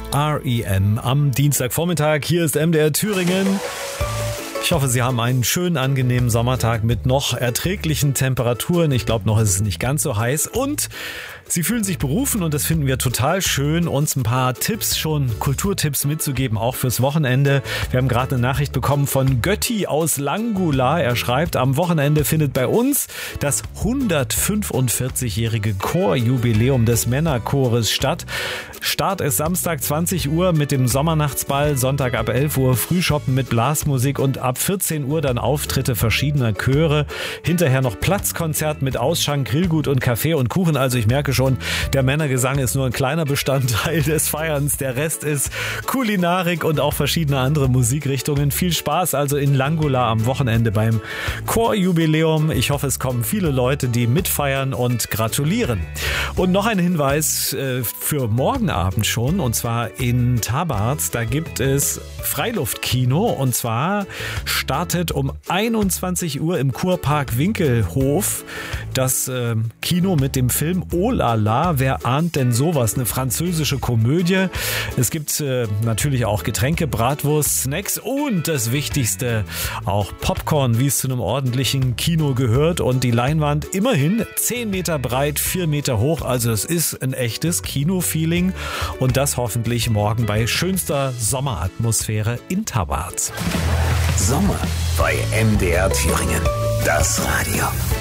R.E.M. am Dienstagvormittag. Hier ist MDR Thüringen. Ich hoffe, Sie haben einen schönen, angenehmen Sommertag mit noch erträglichen Temperaturen. Ich glaube, noch ist es nicht ganz so heiß. Und Sie fühlen sich berufen, und das finden wir total schön, uns ein paar Tipps, schon Kulturtipps mitzugeben, auch fürs Wochenende. Wir haben gerade eine Nachricht bekommen von Götti aus Langula. Er schreibt, am Wochenende findet bei uns das 145-jährige Chorjubiläum des Männerchores statt. Start ist Samstag 20 Uhr mit dem Sommernachtsball, Sonntag ab 11 Uhr Frühschoppen mit Blasmusik und ab 14 Uhr dann Auftritte verschiedener Chöre. Hinterher noch Platzkonzert mit Ausschank, Grillgut und Kaffee und Kuchen. Also ich merke schon, der Männergesang ist nur ein kleiner Bestandteil des Feierns. Der Rest ist Kulinarik und auch verschiedene andere Musikrichtungen. Viel Spaß also in Langula am Wochenende beim Chorjubiläum. Ich hoffe, es kommen viele Leute, die mitfeiern und gratulieren. Und noch ein Hinweis für morgen Abend schon, und zwar in Tabarz. Da gibt es Freiluftkino, und zwar startet um 21 Uhr im Kurpark Winkelhof das Kino mit dem Film Oh la la, wer ahnt denn sowas? Eine französische Komödie. Es gibt natürlich auch Getränke, Bratwurst, Snacks und das Wichtigste, auch Popcorn, wie es zu einem ordentlichen Kino gehört. Und die Leinwand immerhin 10 Meter breit, 4 Meter hoch. Also es ist ein echtes Kino-Feeling, und das hoffentlich morgen bei schönster Sommeratmosphäre in Tabarz. Sommer bei MDR Thüringen. Das Radio.